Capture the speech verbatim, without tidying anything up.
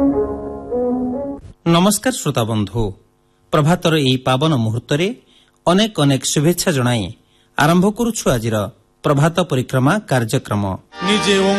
नमस्कार श्रोता बंधु, प्रभातर यही पावन मुहूर्त अनेक अनेक शुभेच्छा जनाई आरंभ करुछु आज प्रभात परिक्रमा कार्यक्रम।